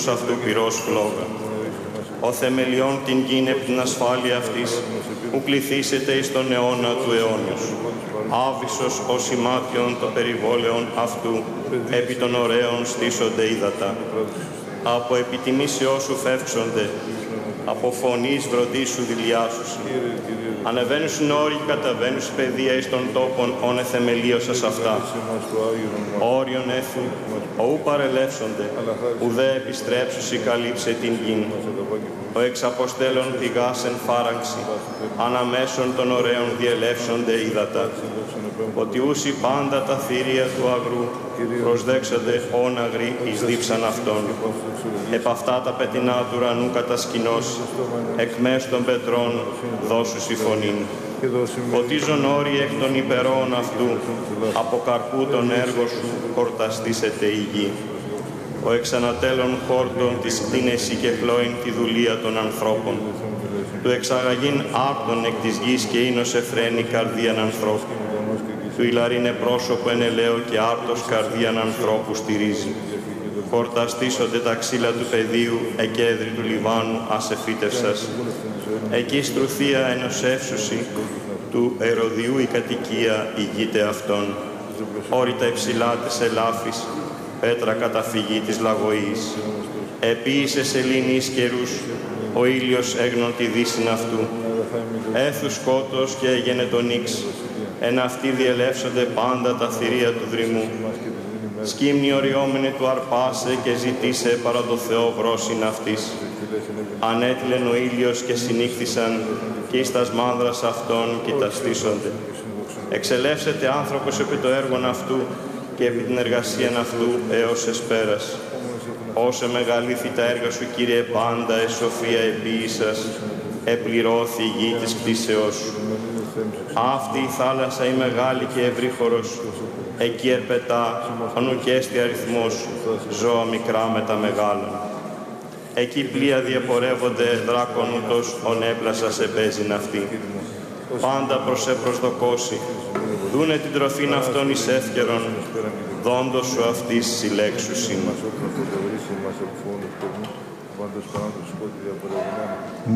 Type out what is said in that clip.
προς αυτού πυρός φλόγα. Ο θεμελιών την γην επ' την ασφάλεια αυτής, που πληθήσεται εις τον αιώνα του αιώνιος. Άβυσσος ως ημάτιον το περιβόλαιον αυτού, επί των ωραίων στήσονται ύδατα. Από επιτιμήσεώς σου φεύξονται, από φωνής βροντής σου δηλιάσουσι. Ανεβαίνουσιν όροι, καταβαίνουσι παιδεία εις των τόπων, όνε θεμελίωσας αυτά. Όριον έθου, οού παρελεύσονται, ουδέ επιστρέψουσι καλύψε την γην. Ο εξαποστέλων πηγάς εν φάραγξη, αναμέσων των ωραίων διελεύσονται ύδατα. Ότι ούσι πάντα τα θηρία του αγρού, προσδέξονται όναγροι εις δίψαν αυτών. Επ' αυτά τα πετεινά του ουρανού κατασκηνός, εκ μέσου των πετρών δώσουσι φωνήν. Ποτίζον όροι εκ των υπερών αυτού, από καρπού τον έργο σου χορταστήσεται η γη. Ο εξανατέλων χόρτων της κτίνεση και πλόην τη δουλεία των ανθρώπων. Του εξαγαγήν άρτων εκ της γης και ίνος εφραίνει καρδίαν ανθρώπου. Του ηλαρίνε πρόσωπο εν ελαίο και άρτος καρδίαν ανθρώπου στηρίζει. Χορταστήσονται τα ξύλα του πεδίου, εκέδρη του Λιβάνου ασεφίτευσας. Εκεί στρουθία ενωσεύσουσι, του Ερωδιού η κατοικία ηγείται αυτών. Όρητα υψηλά της ελάφης, πέτρα καταφυγή της λαγωής. Επίησε σελήνης καιρούς, ο ήλιος έγνον τη δύσιν αυτού. Έθου σκότος και έγενε τον ίξ, εν αυτοί διελεύσονται πάντα τα θηρία του δρυμού. Σκύμνη οριόμενη του αρπάσε και ζητήσε παρά το Θεό βρόσιν αυτής. Ανέτειλεν ο ήλιος και συνήχθησαν και εις τας μάνδρας αυτών κοιταστήσονται. Εξελεύσεται άνθρωπος επί το έργον αυτού και επί την εργασίαν αυτού έως εσπέρας. Όσε μεγαλήθη τα έργα σου, Κύριε, πάντα εσοφία επίησας, επληρώθη η γη της κτίσεώς σου. Αυτή η θάλασσα η μεγάλη και ευρύχωρος, εκεί ερπετά, ονουκέστη αριθμός, ζώα μικρά με τα μεγάλα. Εκεί πλοία διαπορεύονται δράκονουτος, ονέπλασα σε παίζειν αυτή. Πάντα προς προσδοκώσει, δούνε την τροφήν αυτών εις εύκαιρον, δόντος σου αυτής συλλέξουσιν.